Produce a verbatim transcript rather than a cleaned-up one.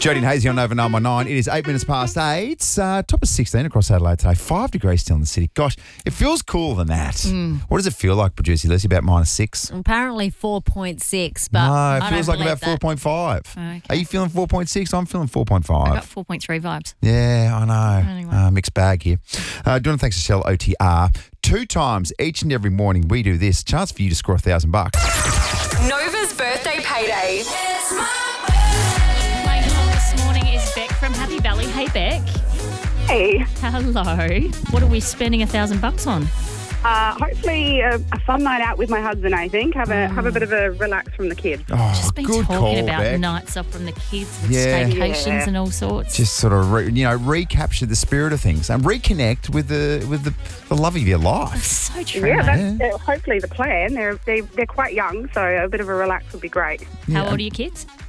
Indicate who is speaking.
Speaker 1: Jody and Hazy on Nova nine one nine. It is eight minutes past eight. Uh, top of sixteen across Adelaide today. Five degrees still in the city. Gosh, it feels cooler than that.
Speaker 2: Mm.
Speaker 1: What does it feel like, producer Leslie? About minus six?
Speaker 2: Apparently four point six, but
Speaker 1: No,
Speaker 2: I
Speaker 1: it
Speaker 2: don't
Speaker 1: feels like
Speaker 2: believe
Speaker 1: about
Speaker 2: that.
Speaker 1: four point five.
Speaker 2: Okay.
Speaker 1: Are you feeling four point six? I'm feeling four point
Speaker 3: I got
Speaker 1: five.
Speaker 3: four point three vibes.
Speaker 1: Yeah, I know.
Speaker 3: Anyway.
Speaker 1: Uh, mixed bag here. Uh, doing thanks to Shell O T R. Two times each and every morning we do this. Chance for you to score a thousand bucks.
Speaker 4: Nova's birthday payday.
Speaker 3: Playing along this morning is Beck from Happy Valley. Hey, Beck.
Speaker 5: Hey,
Speaker 3: Hello. What are we spending a thousand bucks on?
Speaker 5: uh, hopefully a, a fun night out with my husband, I think. Have a have a bit of a relax from the kids.
Speaker 1: Oh,
Speaker 3: Just been
Speaker 1: good
Speaker 3: talking
Speaker 1: call,
Speaker 3: about
Speaker 1: Beck.
Speaker 3: nights off from the kids and
Speaker 1: Yeah.
Speaker 3: staycations
Speaker 5: Yeah.
Speaker 3: and all sorts.
Speaker 1: Just sort of, re, you know, recapture the spirit of things and reconnect with the with the, the love of your life.
Speaker 3: so true.
Speaker 5: Yeah,
Speaker 3: mate.
Speaker 5: that's uh, hopefully the plan. They're, they, they're quite young, so a bit of a relax would be great.
Speaker 3: How
Speaker 1: Yeah.
Speaker 3: old are your kids?